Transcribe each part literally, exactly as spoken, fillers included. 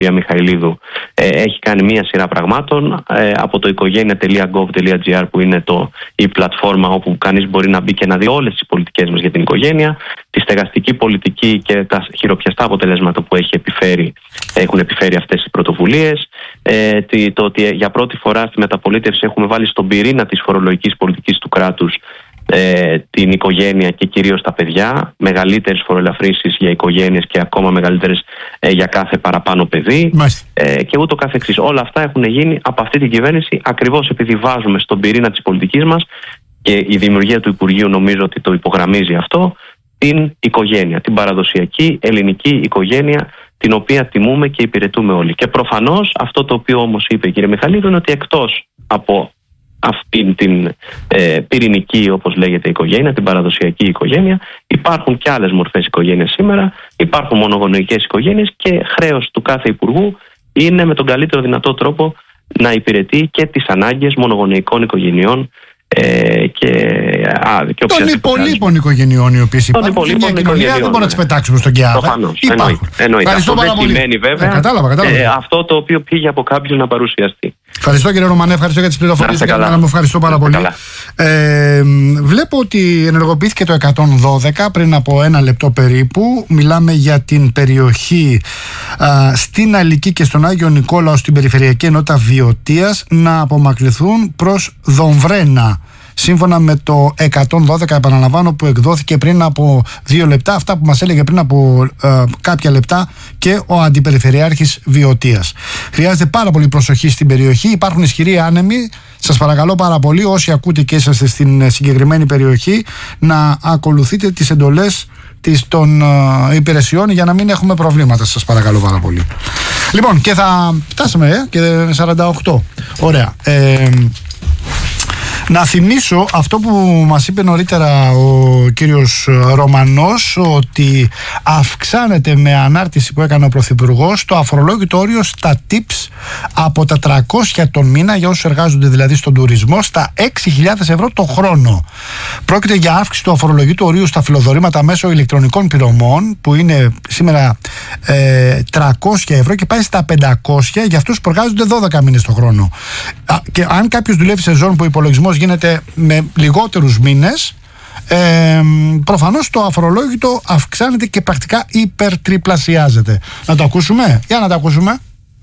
κυρία Μιχαηλίδου, ε, έχει κάνει μία σειρά πραγμάτων ε, από το οικογένεια τελεία γκοβ τελεία τζι άρ, που είναι το, η πλατφόρμα όπου κανείς μπορεί να μπει και να δει όλες τις πολιτικές μας για την οικογένεια, τη στεγαστική πολιτική και τα χειροπιαστά αποτελέσματα που έχει επιφέρει, έχουν επιφέρει αυτές οι πρωτοβουλίες. Ε, το ότι για πρώτη φορά στη μεταπολίτευση έχουμε βάλει στον πυρήνα της φορολογικής πολιτικής του κράτους ε, την οικογένεια και κυρίως τα παιδιά, μεγαλύτερες φοροελαφρύνσεις για οικογένειες και ακόμα μεγαλύτερες ε, για κάθε παραπάνω παιδί ε, και ούτω καθεξής. Όλα αυτά έχουν γίνει από αυτή την κυβέρνηση, ακριβώς επειδή βάζουμε στον πυρήνα της πολιτικής μας, και η δημιουργία του Υπουργείου νομίζω ότι το υπογραμμίζει αυτό, την οικογένεια, την παραδοσιακή ελληνική οικογένεια, την οποία τιμούμε και υπηρετούμε όλοι. Και προφανώς αυτό το οποίο όμως είπε η κυρία Μιχαηλίδου είναι ότι εκτός από αυτήν την ε, πυρηνική, όπως λέγεται, οικογένεια, την παραδοσιακή οικογένεια, υπάρχουν και άλλες μορφές οικογένειας σήμερα, υπάρχουν μονογονεϊκές οικογένειες και χρέος του κάθε υπουργού είναι με τον καλύτερο δυνατό τρόπο να υπηρετεί και τις ανάγκες μονογονεϊκών οικογενειών Ε, και, α, και των υπολείπων οικογενειών οι οποίες υπάρχουν στην κοινωνία, δεν μπορούμε να τις πετάξουμε στον ΚΕΑ. Προφανώς, εννοείται, εννοείται. Αυτό δεν σημαίνει βέβαια ε, κατάλαβα, κατάλαβα. Ε, αυτό το οποίο πήγε από κάποιον να παρουσιαστεί. Ευχαριστώ κύριε Ρωμανέ, ευχαριστώ για τις πληροφορίες και να μου ευχαριστώ πάρα πολύ. Ε, βλέπω ότι ενεργοποιήθηκε το εκατόν δώδεκα πριν από ένα λεπτό περίπου. Μιλάμε για την περιοχή α, στην Αλική και στον Άγιο Νικόλαο, στην περιφερειακή ενότητα Βιωτίας, να απομακρυνθούν προς Δομβρένα. Σύμφωνα με το εκατόν δώδεκα, επαναλαμβάνω, που εκδόθηκε πριν από δύο λεπτά, αυτά που μας έλεγε πριν από ε, κάποια λεπτά και ο Αντιπεριφερειάρχης Βιωτίας. Χρειάζεται πάρα πολύ προσοχή στην περιοχή. Υπάρχουν ισχυροί άνεμοι. Σας παρακαλώ πάρα πολύ, όσοι ακούτε και είσαστε στην συγκεκριμένη περιοχή, να ακολουθείτε τις εντολές των ε, υπηρεσιών για να μην έχουμε προβλήματα. Σας παρακαλώ πάρα πολύ. Λοιπόν, και θα φτάσαμε ε, και σαράντα οκτώ. Ωραία. Ε, Να θυμίσω αυτό που μας είπε νωρίτερα ο κύριος Ρωμανός, ότι αυξάνεται με ανάρτηση που έκανε ο Πρωθυπουργός το αφορολόγητο όριο στα tips από τα τριακόσια τον μήνα, για όσους εργάζονται δηλαδή στον τουρισμό, στα έξι χιλιάδες ευρώ το χρόνο. Πρόκειται για αύξηση του αφορολογητού ορίου στα φιλοδορήματα μέσω ηλεκτρονικών πληρωμών, που είναι σήμερα ε, τριακόσια ευρώ και πάει στα πεντακόσια για αυτούς που εργάζονται δώδεκα μήνες το χρόνο. Και αν κάποιος δουλεύει σε ζώνη που ο υπολογισμός γίνεται με λιγότερους μήνες, ε, προφανώς το αφορολόγητο αυξάνεται και πρακτικά υπερτριπλασιάζεται. Να το ακούσουμε, για να το ακούσουμε.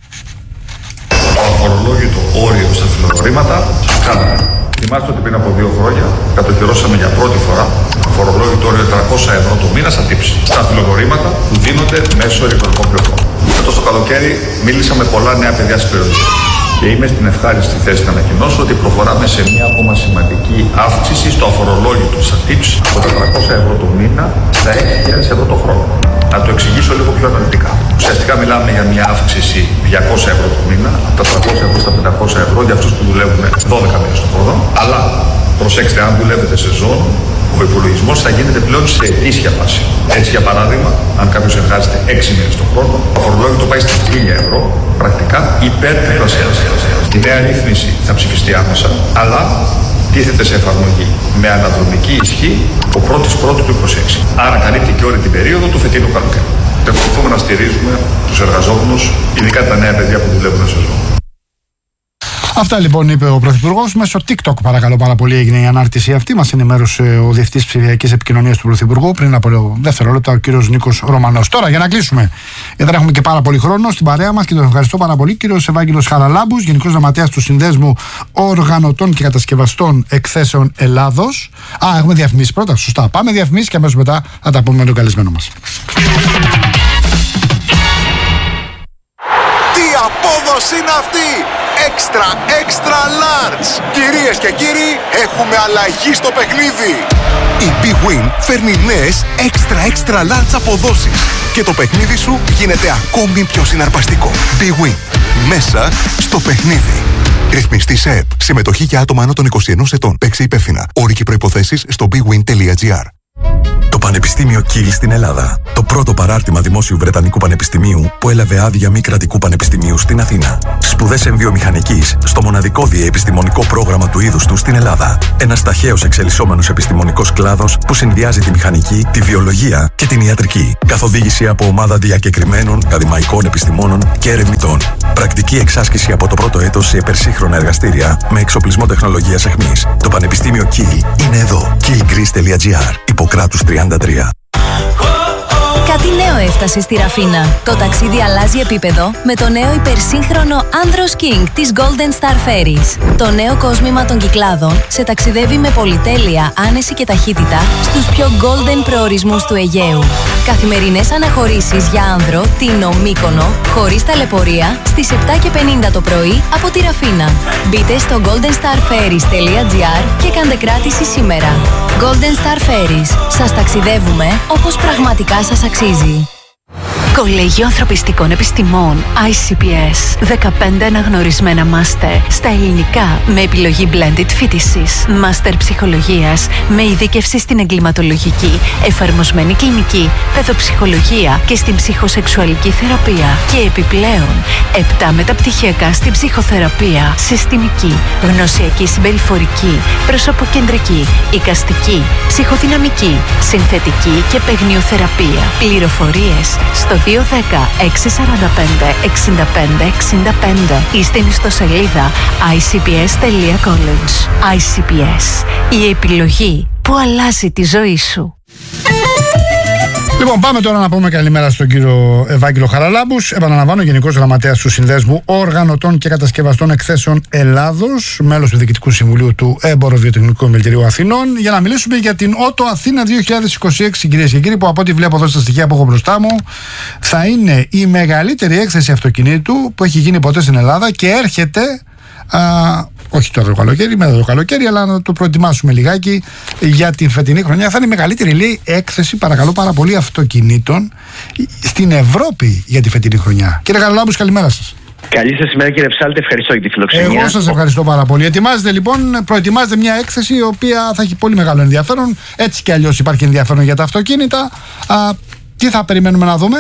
Το αφορολόγητο όριο στα φιλοδορήματα αυξάνεται. Θυμάστε ότι πριν από δύο χρόνια κατοχυρώσαμε για πρώτη φορά αφορολόγητο όριο τριακόσια ευρώ το μήνα στα tips, στα φιλοδορήματα που δίνονται μέσω ηλεκτρονικών πληρωμών. Φέτος το καλοκαίρι μίλησα με πολλά νέα παιδιά στην περιοχή. Και είμαι στην ευχάριστη θέση να ανακοινώσω ότι προχωράμε σε μια ακόμα σημαντική αύξηση στο αφορολόγητο στα tips από τα τριακόσια ευρώ το μήνα στα έξι χιλιάδες ευρώ το χρόνο. Να το εξηγήσω λίγο πιο αναλυτικά. Ουσιαστικά μιλάμε για μια αύξηση διακόσια ευρώ το μήνα, από τα τριακόσια ευρώ στα πεντακόσια ευρώ για αυτούς που δουλεύουν δώδεκα μήνες το χρόνο. Αλλά προσέξτε, αν δουλεύετε σε ζώνη, ο υπολογισμός θα γίνεται πλέον σε ετήσια βάση. Έτσι, για παράδειγμα, αν κάποιος εργάζεται έξι μήνες το χρόνο, το αφορολόγητο πάει στα χίλια ευρώ, πρακτικά υπερτριπλασιάζεται. Η νέα ρύθμιση θα ψηφιστεί άμεσα, αλλά τίθεται σε εφαρμογή με αναδρομική ισχύ ο πρώτης πρώτου του είκοσι έξι. Άρα καλύπτει και όλη την περίοδο του φετινού καλοκαίρι. Εξακολουθούμε να στηρίζουμε τους εργαζόμενους, ειδικά τα νέα παιδιά που δουλεύουν σε ζώνη. Αυτά λοιπόν είπε ο Πρωθυπουργός. Μέσω TikTok, παρακαλώ πάρα πολύ, έγινε η ανάρτηση αυτή. Μας ενημέρωσε ο Διευθυντής Ψηφιακής Επικοινωνίας του Πρωθυπουργού πριν από δευτερόλεπτα, ο κύριος Νίκος Ρωμανός. Τώρα, για να κλείσουμε, γιατί δεν έχουμε και πάρα πολύ χρόνο στην παρέα μας και τον ευχαριστώ πάρα πολύ, κύριος Ευάγγελος Χαραλάμπους, Γενικός Γραμματέας του Συνδέσμου Οργανωτών και Κατασκευαστών Εκθέσεων Ελλάδος. Α, έχουμε διαφημίσεις πρώτα. Σωστά. Πάμε διαφημίσεις και αμέσως μετά θα τα πούμε με τον καλεσμένο μας. Τι απόδοση είναι αυτή! Extra, extra large! Κυρίες και κύριοι, έχουμε αλλαγή στο παιχνίδι! Η Big Win φέρνει νέες extra, extra large αποδόσεις και το παιχνίδι σου γίνεται ακόμη πιο συναρπαστικό. Big Win. Μέσα στο παιχνίδι. Ρυθμιστή σε ΕΠ. Συμμετοχή για άτομα άνω των είκοσι ενός ετών. Παίξε υπεύθυνα. Όροι και προϋποθέσεις στο bigwin τελεία gr. Το Πανεπιστήμιο Κιλ στην Ελλάδα. Το πρώτο παράρτημα δημόσιου Βρετανικού Πανεπιστημίου που έλαβε άδεια μη κρατικού πανεπιστημίου στην Αθήνα. Σπουδές εμβιομηχανικής στο μοναδικό διεπιστημονικό πρόγραμμα του είδους του στην Ελλάδα. Ένας ταχαίως εξελισσόμενος επιστημονικός κλάδος που συνδυάζει τη μηχανική, τη βιολογία και την ιατρική. Καθοδήγηση από ομάδα διακεκριμένων ακαδημαϊκών επιστημόνων και ερευνητών. Πρακτική εξάσκηση από το πρώτο έτος σε υπερσύγχρονα εργαστήρια με εξοπλισμό τεχνολογίας αιχμής. Το Πανεπιστήμιο Κιλ είναι εδώ. κιλ γκρις τελεία τζι άρ. Ιπποκράτους τριάντα τρία. Κάτι νέο έφτασε στη Ραφίνα. Το ταξίδι αλλάζει επίπεδο με το νέο υπερσύγχρονο Andros King της Golden Star Ferries. Το νέο κόσμημα των Κυκλάδων σε ταξιδεύει με πολυτέλεια, άνεση και ταχύτητα στους πιο golden προορισμούς του Αιγαίου. Καθημερινές αναχωρήσεις για άνδρο, Τίνο, Μύκονο, χωρίς ταλαιπωρία, στις επτά και πενήντα το πρωί από τη Ραφίνα. Μπείτε στο golden star ferries τελεία τζι άρ και κάντε κράτηση σήμερα. Golden Star Ferries. Σας ταξιδεύουμε όπως πραγματικά σας αξίζει. Κολέγιο Ανθρωπιστικών Επιστημών άι σι πι ες. δεκαπέντε αναγνωρισμένα μάστερ στα ελληνικά με επιλογή blended φοιτησης. Μάστερ ψυχολογίας με ειδίκευση στην εγκληματολογική, εφαρμοσμένη κλινική, παιδοψυχολογία και στην ψυχοσεξουαλική θεραπεία. Και επιπλέον, επτά μεταπτυχιακά στην ψυχοθεραπεία, συστημική, γνωσιακή συμπεριφορική, προσωποκεντρική, εικαστική, ψυχοδυναμική, συνθετική και παιγνιοθεραπεία. Πληροφορίες στο δύο ένα μηδέν έξι τέσσερα πέντε εξήντα πέντε εξήντα πέντε ή στην ιστοσελίδα άι σι πι ες τελεία college. άι σι πι ες. Η επιλογή που αλλάζει τη ζωή σου. Λοιπόν, πάμε τώρα να πούμε καλημέρα στον κύριο Ευάγγελο Χαραλάμπους. Επαναλαμβάνω, Γενικός Γραμματέας του Συνδέσμου Οργανωτών και Κατασκευαστών Εκθέσεων Ελλάδος, μέλος του Διοικητικού Συμβουλίου του Έμπορο-Βιοτεχνικού Επιμελητηρίου Αθηνών, για να μιλήσουμε για την Ότο Αθήνα δύο χιλιάδες είκοσι έξι, κυρίες και κύριοι, που από ό,τι βλέπω εδώ στα στοιχεία που έχω μπροστά μου, θα είναι η μεγαλύτερη έκθεση αυτοκινήτου που έχει γίνει ποτέ στην Ελλάδα και έρχεται. Α, όχι τώρα το καλοκαίρι, μετά το καλοκαίρι, αλλά να το προετοιμάσουμε λιγάκι για την φετινή χρονιά. Θα είναι η μεγαλύτερη, λέει, έκθεση, παρακαλώ πάρα πολύ, αυτοκινήτων στην Ευρώπη για τη φετινή χρονιά. Κύριε Χαραλάμπους, καλημέρα σας. Καλή σας ημέρα, κύριε Ψάλτη, ευχαριστώ για τη φιλοξενία. Εγώ σας ευχαριστώ πάρα πολύ. Ετοιμάζετε λοιπόν, προετοιμάζετε μια έκθεση η οποία θα έχει πολύ μεγάλο ενδιαφέρον. Έτσι κι αλλιώς υπάρχει ενδιαφέρον για τα αυτοκίνητα. Α, τι θα περιμένουμε να δούμε?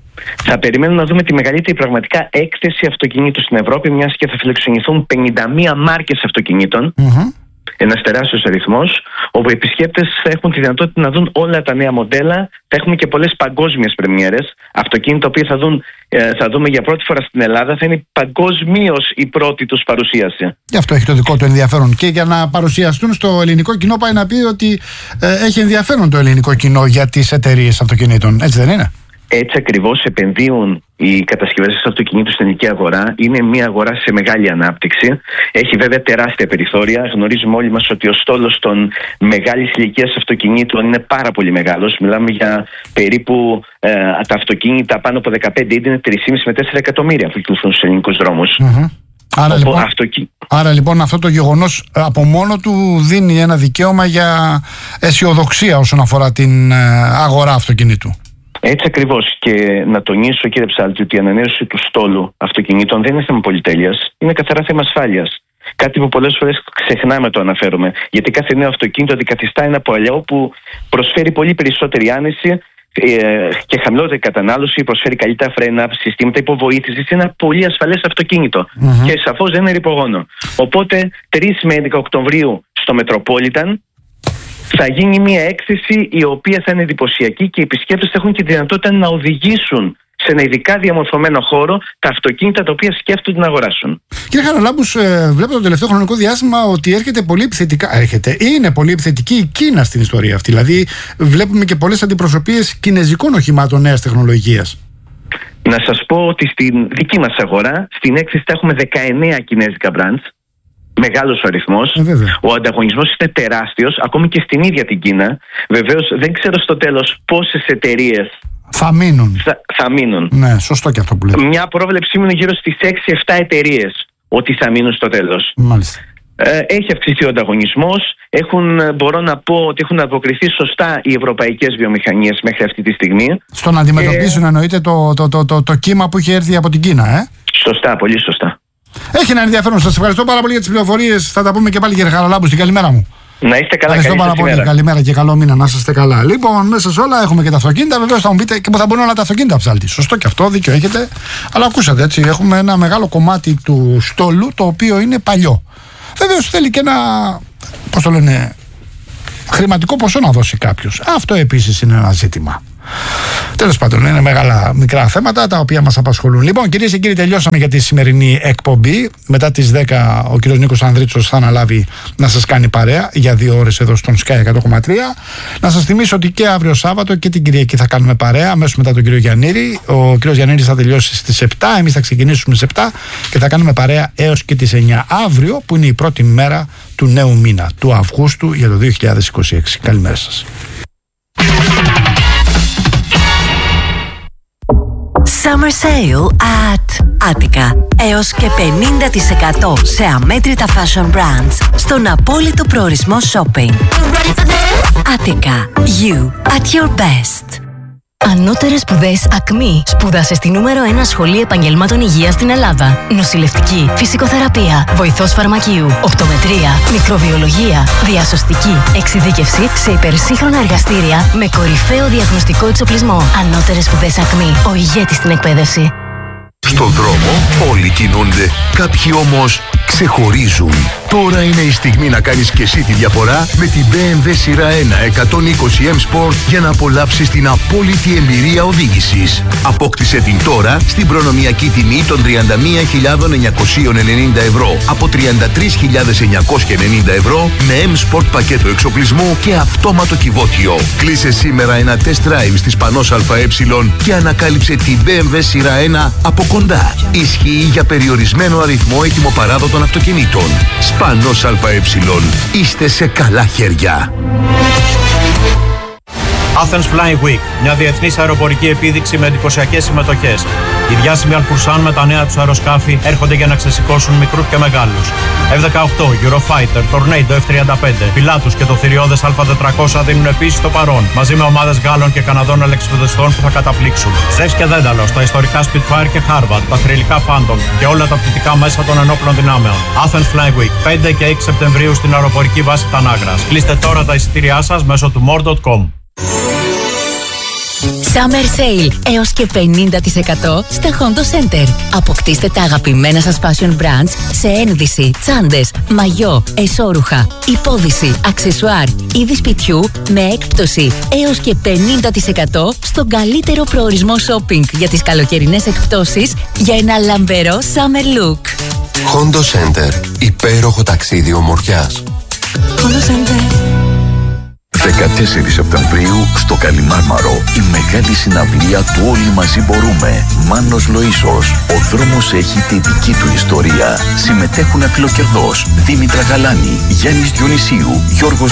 Θα περιμένουμε να δούμε τη μεγαλύτερη πραγματικά έκθεση αυτοκινήτου στην Ευρώπη, μιας και θα φιλοξενηθούν πενήντα μία μάρκες αυτοκινήτων. Mm-hmm. Ένας τεράστιος αριθμός, όπου οι επισκέπτες θα έχουν τη δυνατότητα να δουν όλα τα νέα μοντέλα. Θα έχουμε και πολλές παγκόσμιες πρεμιέρες. Αυτοκίνητα, τα οποία θα, δουν, θα δούμε για πρώτη φορά στην Ελλάδα, θα είναι παγκοσμίως η πρώτη τους παρουσίαση. Γι' αυτό έχει το δικό του ενδιαφέρον. Και για να παρουσιαστούν στο ελληνικό κοινό, πάει να πει ότι ε, έχει ενδιαφέρον το ελληνικό κοινό για τις εταιρείες αυτοκινήτων. Έτσι δεν είναι? Έτσι ακριβώς επενδύουν οι κατασκευαστές αυτοκινήτου στην ελληνική αγορά. Είναι μια αγορά σε μεγάλη ανάπτυξη. Έχει βέβαια τεράστια περιθώρια. Γνωρίζουμε όλοι μας ότι ο στόλος των μεγάλης ηλικίας αυτοκινήτων είναι πάρα πολύ μεγάλος. Μιλάμε για περίπου ε, τα αυτοκίνητα πάνω από δεκαπέντε είναι τρία κόμμα πέντε με τέσσερα εκατομμύρια που κυκλοφορούν στους ελληνικούς δρόμους. Mm-hmm. Άρα, λοιπόν, αυτοκι... άρα λοιπόν αυτό το γεγονός από μόνο του δίνει ένα δικαίωμα για αισιοδοξία όσον αφορά την αγορά αυτοκινήτου. Έτσι ακριβώς. Και να τονίσω, κύριε Ψάλτη, ότι η ανανέωση του στόλου αυτοκινήτων δεν είναι θέμα πολυτέλειας, είναι καθαρά θέμα ασφάλειας. Κάτι που πολλές φορές ξεχνάμε το αναφέρουμε. Γιατί κάθε νέο αυτοκίνητο αντικαθιστά ένα παλιό που προσφέρει πολύ περισσότερη άνεση ε, και χαμηλότερη κατανάλωση, προσφέρει καλύτερα φρένα, συστήματα υποβοήθησης. Είναι ένα πολύ ασφαλές αυτοκίνητο. Mm-hmm. Και σαφώς δεν είναι ρηπογόνο. Οπότε, τρεις με έντεκα Οκτωβρίου στο Metropolitan θα γίνει μια έκθεση η οποία θα είναι εντυπωσιακή και οι επισκέπτες θα έχουν και τη δυνατότητα να οδηγήσουν σε ένα ειδικά διαμορφωμένο χώρο τα αυτοκίνητα τα οποία σκέφτονται να αγοράσουν. Κύριε Χαραλάμπους, ε, βλέπω το τελευταίο χρονικό διάστημα ότι έρχεται πολύ επιθετικά. Έρχεται, είναι πολύ επιθετική η Κίνα στην ιστορία αυτή. Δηλαδή, βλέπουμε και πολλές αντιπροσωπείες κινεζικών οχημάτων νέας τεχνολογίας. Να σας πω ότι στην δική μας αγορά, στην έκθεση θα έχουμε δεκαεννέα κινέζικα brands. Μεγάλος ο αριθμός. Ε, ο ανταγωνισμός είναι τεράστιος, ακόμη και στην ίδια την Κίνα. Βεβαίως, δεν ξέρω στο τέλος πόσες εταιρείες θα μείνουν. Θα, θα μείνουν. Ναι, σωστό και αυτό που λέτε. Μια πρόβλεψή μου είναι γύρω στις έξι επτά εταιρείες ότι θα μείνουν στο τέλος. Μάλιστα. Ε, έχει αυξηθεί ο ανταγωνισμός. Έχουν, μπορώ να πω ότι έχουν αποκριθεί σωστά οι ευρωπαϊκές βιομηχανίες μέχρι αυτή τη στιγμή. Στο να αντιμετωπίσουν, ε, εννοείται, το, το, το, το, το κύμα που είχε έρθει από την Κίνα, ε? Σωστά, πολύ σωστά. Έχει ένα ενδιαφέρον. Σας ευχαριστώ πάρα πολύ για τις πληροφορίες. Θα τα πούμε και πάλι, κύριε Χαραλάμπου. Στην καλημέρα μου. Να είστε καλά. Ευχαριστώ πάρα πολύ. Καλημέρα και καλό μήνα, να είστε καλά. Λοιπόν, μέσα σε όλα έχουμε και τα αυτοκίνητα. Βεβαίως θα μου πείτε και που θα μπορούν όλα τα αυτοκίνητα ψάλτη. Σωστό και αυτό, δίκιο έχετε. Αλλά ακούσατε έτσι, έχουμε ένα μεγάλο κομμάτι του στόλου το οποίο είναι παλιό. Βεβαίως θέλει και ένα, πώς το λένε, χρηματικό ποσό να δώσει κάποιος. Αυτό επίσης είναι ένα ζήτημα. Τέλος πάντων, είναι μεγάλα μικρά θέματα τα οποία μας απασχολούν. Λοιπόν, κυρίες και κύριοι, τελειώσαμε για τη σημερινή εκπομπή. Μετά τις δέκα ο κύριος Νίκος Ανδρίτσος θα αναλάβει να σας κάνει παρέα για δύο ώρες εδώ στον Sky εκατό κόμμα τρία. Να σας θυμίσω ότι και αύριο Σάββατο και την Κυριακή θα κάνουμε παρέα, αμέσως μετά τον κύριο Γιαννήρη. Ο κύριος Γιαννήρης θα τελειώσει στις επτά, εμείς θα ξεκινήσουμε στις επτά και θα κάνουμε παρέα έως και τις εννιά αύριο, που είναι η πρώτη μέρα του νέου μήνα, του Αυγούστου για το δύο χιλιάδες είκοσι έξι. Καλημέρα σας. Summer Sale at Attica. Έως και πενήντα τοις εκατό σε αμέτρητα fashion brands στον απόλυτο προορισμό shopping. Attica. You at your best. Ανώτερες σπουδές Ακμή. Σπούδασε στη νούμερο ένα σχολή επαγγελμάτων υγείας στην Ελλάδα. Νοσηλευτική, φυσικοθεραπεία, βοηθός φαρμακείου, οπτομετρία, μικροβιολογία, διασωστική, εξειδίκευση σε υπερσύγχρονα εργαστήρια με κορυφαίο διαγνωστικό εξοπλισμό. Ανώτερες σπουδές Ακμή. Ο ηγέτης στην εκπαίδευση. Στον δρόμο όλοι κινούνται, κάποιοι όμως ξεχωρίζουν. Τώρα είναι η στιγμή να κάνεις και εσύ τη διαφορά με την μπι εμ ντάμπλιου σειρά ένα εκατόν είκοσι εμ Sport για να απολαύσεις την απόλυτη εμπειρία οδήγησης. Απόκτησε την τώρα στην προνομιακή τιμή των τριάντα μία χιλιάδες εννιακόσια ενενήντα ευρώ από τριάντα τρεις χιλιάδες εννιακόσια ενενήντα ευρώ με M Sport πακέτο εξοπλισμού και αυτόματο κυβότιο. Κλείσε σήμερα ένα test drive στη Σπανός ΑΕ και ανακάλυψε την μπι εμ ντάμπλιου σειρά ένα από κοντά. Ισχύει για περιορισμένο αριθμό ετοιμοπαράδοτων αυτοκινήτων. Σπανός ΑΕ. Είστε σε καλά χέρια. Athens Flying Week, μια διεθνής αεροπορική επίδειξη με εντυπωσιακές συμμετοχές. Οι διάσημοι Αλφουρσάν με τα νέα τους αεροσκάφη έρχονται για να ξεσηκώσουν μικρούς και μεγάλους. εφ δεκαοκτώ, Eurofighter, Tornado εφ τριάντα πέντε, Pilatus και το θηριώδες Α τετρακόσια δίνουν επίσης το παρόν, μαζί με ομάδες Γάλλων και Καναδών αλεξιπτοδεστών που θα καταπλήξουν. Ζεύς και Δένταλος, τα ιστορικά Spitfire και Harvard, τα θρυλικά Phantom και όλα τα πτυτικά μέσα των ενόπλων δυνάμεων. Athens Flying Week, πέντε και έξι Σεπτεμβρίου στην αεροπορική βάση Τανάγρας. Κλείστε τώρα τα εισιτήριά σας μέσω του more τελεία com. Summer Sale έως και πενήντα τοις εκατό στα Hondo Center. Αποκτήστε τα αγαπημένα σας fashion brands σε ένδυση, τσάντες, μαγιό, εσώρουχα, υπόδυση, αξεσουάρ, είδη σπιτιού με έκπτωση έως και πενήντα τοις εκατό στον καλύτερο προορισμό shopping για τις καλοκαιρινές εκπτώσεις για ένα λαμπερό summer look. Hondo Center. Υπέροχο ταξίδι ομορφιάς. Hondo Center. δεκατέσσερις Σεπτεμβρίου στο Καλιμάρμαρο η μεγάλη συναυλία του Όλοι Μαζί Μπορούμε. Μάνος Λοΐσος. Ο δρόμος έχει τη δική του ιστορία. Συμμετέχουν Φιλοκερδός, Δήμητρα Γαλάνη, Γιάννης Διονυσίου, Γιώργος